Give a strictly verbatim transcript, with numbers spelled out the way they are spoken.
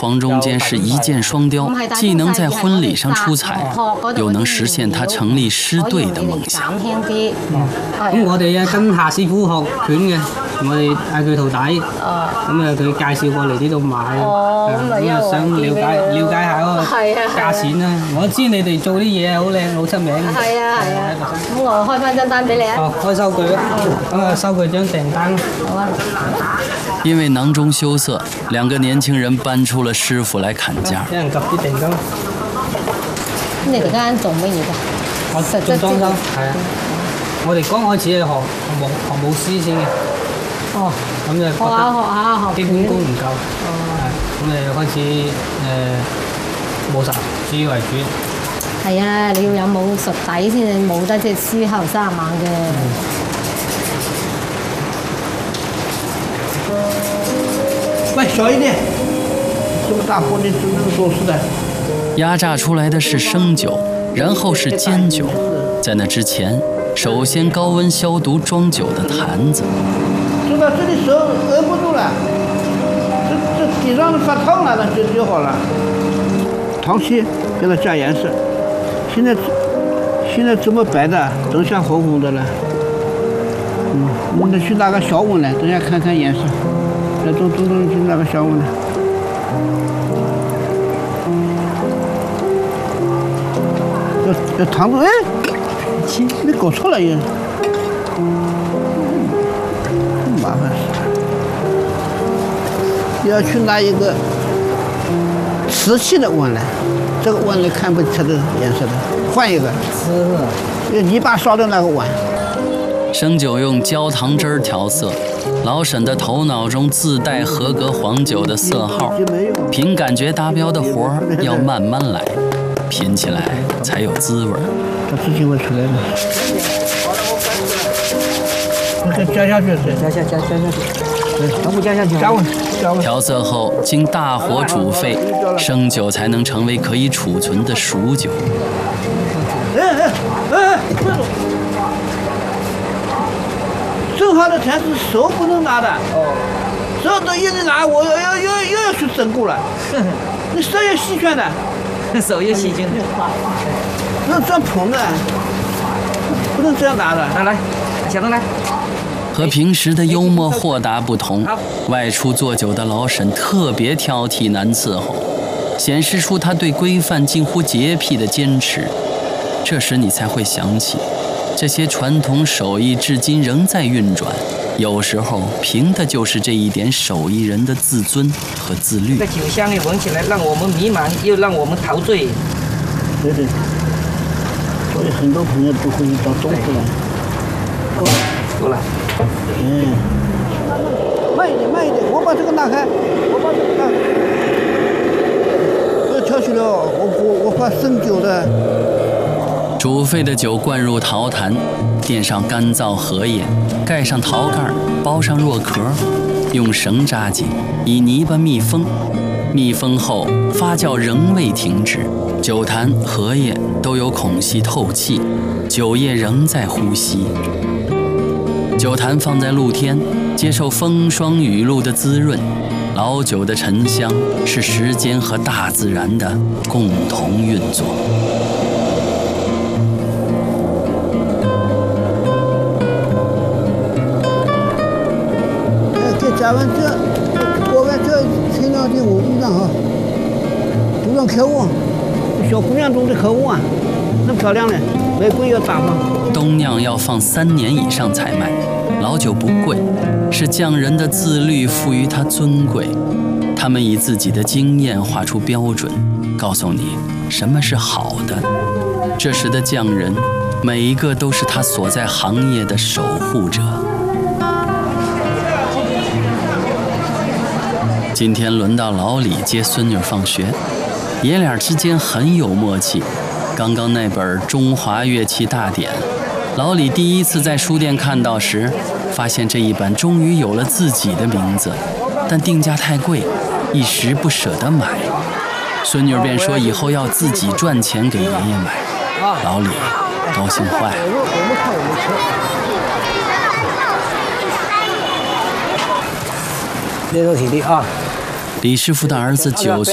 黄中间是一箭双雕，既能在婚礼上出彩，又能實現他成立獅隊的夢想。 咁我哋啊跟夏師傅學拳嘅，我哋嗌佢徒弟，咁啊佢介紹過嚟呢度買，咁啊想了解了解下嗰個價錢啦。我知你哋做啲嘢好靚，好出名。 係啊係啊，咁我開翻張單俾你啊。 哦，開收據啦，咁啊收佢張訂單。 好啊。 因為囊中羞澀，兩個年輕人搬出了師傅來砍價。 有人及啲訂金。 你哋間做乜嘢㗎？ 我做裝修，係啊。我哋剛開始係學學學舞獅先嘅。 哦。 咁就學下學下學。 基本功唔夠。哦。咁誒開始誒武術主要為主。 係啊，你要有武術底先至冇得即係輸後三十萬嘅。 喂，小一點，這麼大火你只能做事的。 壓榨出來的是生酒，然後是煎酒。在那之前，首先高溫消毒裝酒的壇子。 做到這裡手握不住了，這這底上發燙了，那就就好了。糖漆給它加顏色，現在現在這麼白的，等下紅紅的了。嗯，我們去拿個小碗來，等下看看顏色。來，中中中去拿個小碗來。要要糖度，哎，你搞錯了也。麻煩死了。要去拿一個瓷器的碗來，這個碗你看不出的顏色的，換一個。是。泥巴燒的那個碗。 生酒用焦糖汁兒調色，老沈的頭腦中自帶合格黃酒的色號，憑感覺達標的活兒要慢慢來，品起來才有滋味。 它自己會出來的。再加下去， 加下加加下去，對，全部加下去。加溫，加溫。 調色後，經大火煮沸，生酒才能成為可以儲存的熟酒。 哎哎哎，快走！正好的才是手不能拿的，手都一直拿，我要要又又要去整蛊了。你手有細菌的， 手有細菌， 不能這樣捧的，不能這樣拿的。 來來，小東來。 和平時的幽默豁達不同，外出做酒的老沈特別挑剔難伺候，顯示出他對規範近乎潔癖的堅持。這時你才會想起，這些傳統手藝至今仍在運轉，有時候憑的就是這一點手藝人的自尊和自律。 這酒香味聞起來讓我們迷茫，又讓我們陶醉。 對對，所以很多朋友都會到中國來。過來， 過來。 嗯，慢一點，慢一點，我把這個拿開，我把這個拿開。不要跳去了，我我我怕生酒的。 煮沸的酒灌入陶壇，墊上乾燥荷葉，蓋上陶蓋，包上若殼，用繩紮緊，以泥巴密封。密封後，發酵仍未停止，酒壇、荷葉都有孔隙透氣，酒液仍在呼吸。酒壇放在露天，接受風霜雨露的滋潤。老酒的沉香是時間和大自然的共同運作。 加完这，过完这材料的我都让哈，都让客户，小姑娘种的客户啊，那漂亮的，玫瑰要打吗？ 冬酿要放三年以上才卖，老酒不贵，是匠人的自律赋予它尊贵。他们以自己的经验画出标准，告诉你什么是好的。这时的匠人，每一个都是他所在行业的守护者。今天轮到老李接孙女放学，爷俩之间很有默契。刚刚那本《中华乐器大典》，老李第一次在书店看到时，发现这一本终于有了自己的名字，但定价太贵，一时不舍得买。孙女便说以后要自己赚钱给爷爷买，老李高兴坏了。 这都体力啊！ 李师傅的儿子九岁。